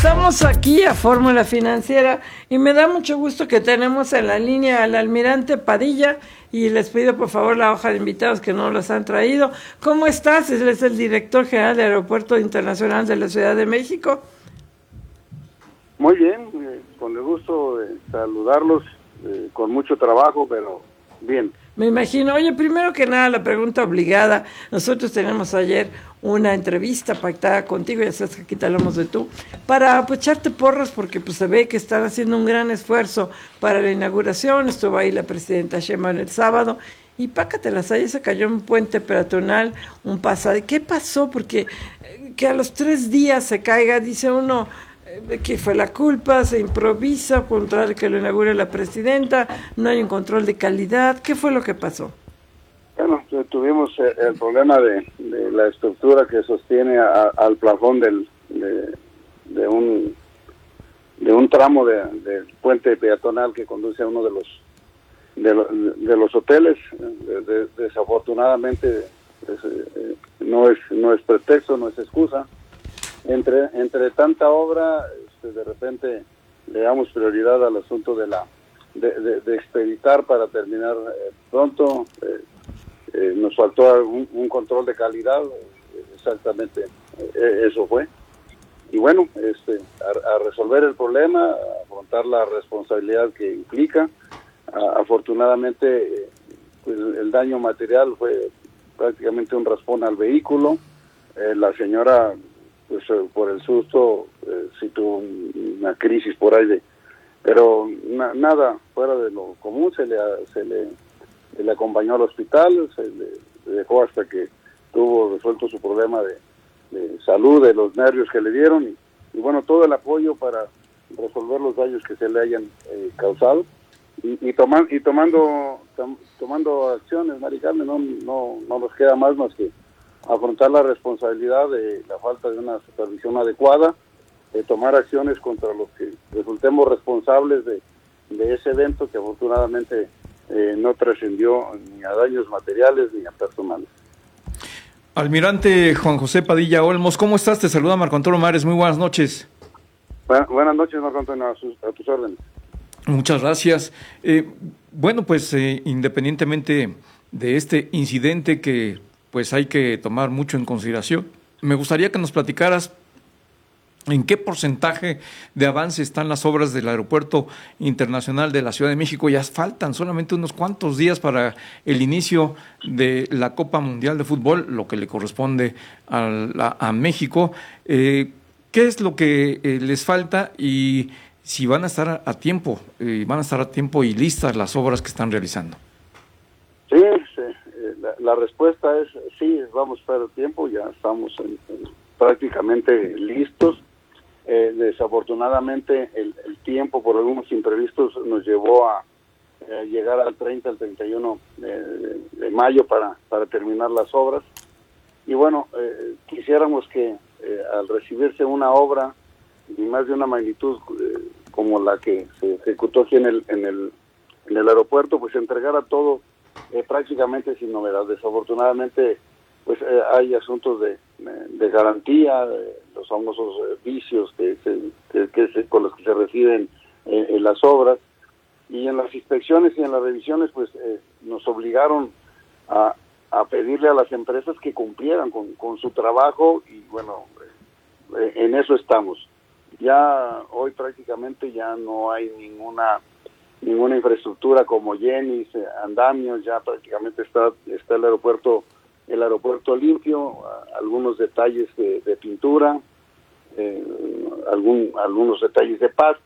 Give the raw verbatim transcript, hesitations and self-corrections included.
Regresamos aquí a Fórmula Financiera y me da mucho gusto que tenemos en la línea al almirante Padilla y les pido por favor la hoja de invitados que no los han traído. ¿Cómo estás? Él es el director general del Aeropuerto Internacional de la Ciudad de México. Muy bien, eh, con el gusto de saludarlos, eh, con mucho trabajo, pero bien. Me imagino. Oye, primero que nada, la pregunta obligada. Nosotros tenemos ayer una entrevista pactada contigo, ya sabes que aquí te hablamos de tú, para pues, echarte porras, porque pues se ve que están haciendo un gran esfuerzo para la inauguración. Estuvo ahí la presidenta Sheinbaum el sábado, y pácatelas, ahí se cayó un puente peatonal, un pasado. ¿Qué pasó? Porque eh, que a los tres días se caiga, dice uno, que fue la culpa, se improvisa, contra que lo inaugure la presidenta, no hay un control de calidad. ¿Qué fue lo que pasó? Bueno, tuvimos el problema de, de la estructura que sostiene a, al plafón del, de, de un de un tramo de, del puente peatonal que conduce a uno de los de, lo, de los hoteles. De, de, desafortunadamente pues, eh, no es no es pretexto, no es excusa. Entre entre tanta obra, este, de repente le damos prioridad al asunto de la de, de, de expeditar para terminar eh, pronto. Eh, eh, nos faltó un, un control de calidad, eh, exactamente eh, eso fue. Y bueno, este, a, a resolver el problema, a afrontar la responsabilidad que implica. A, afortunadamente, eh, pues el daño material fue prácticamente un raspón al vehículo. Eh, la señora pues eh, por el susto eh, sí tuvo un, una crisis por ahí de, pero na, nada fuera de lo común. Se le se le, se le acompañó al hospital, se le, le dejó hasta que tuvo resuelto su problema de, de salud, de los nervios que le dieron, y, y bueno, todo el apoyo para resolver los daños que se le hayan eh, causado, y, y, toman, y tomando tom, tomando acciones, Mari Carmen, no, no, no nos queda más más que afrontar la responsabilidad de la falta de una supervisión adecuada, de tomar acciones contra los que resultemos responsables de, de ese evento que afortunadamente eh, no trascendió ni a daños materiales ni a personales. Almirante Juan José Padilla Olmos, ¿cómo estás? Te saluda Marco Antonio Mares, muy buenas noches. Buenas, buenas noches, Marco Antonio, a, sus, a tus órdenes. Muchas gracias. Eh, bueno, pues eh, independientemente de este incidente que pues hay que tomar mucho en consideración, me gustaría que nos platicaras en qué porcentaje de avance están las obras del Aeropuerto Internacional de la Ciudad de México. Ya faltan solamente unos cuantos días para el inicio de la Copa Mundial de Fútbol, lo que le corresponde a, la, a México. Eh, ¿Qué es lo que eh, les falta y si van a estar a, a tiempo, eh, van a estar a tiempo y listas las obras que están realizando? Sí, sí. La, la respuesta es sí, vamos a estar a tiempo, ya estamos en, en, prácticamente listos. Eh, desafortunadamente el, el tiempo por algunos imprevistos nos llevó a eh, llegar al treinta, al treinta y uno de, de mayo para, para terminar las obras. Y bueno, eh, quisiéramos que eh, al recibirse una obra y más de una magnitud eh, como la que se ejecutó aquí en el, en el, en el aeropuerto, pues entregara todo eh, prácticamente sin novedad. Desafortunadamente pues eh, hay asuntos de, de garantía, de los famosos eh, vicios que, se, que, que se, con los que se reciben eh, en las obras, y en las inspecciones y en las revisiones pues eh, nos obligaron a, a pedirle a las empresas que cumplieran con, con su trabajo, y bueno, eh, en eso estamos. Ya hoy prácticamente ya no hay ninguna ninguna infraestructura como Yenis, andamios, ya prácticamente está está el aeropuerto el aeropuerto limpio, algunos detalles de, de pintura, eh, algún algunos detalles de pasto,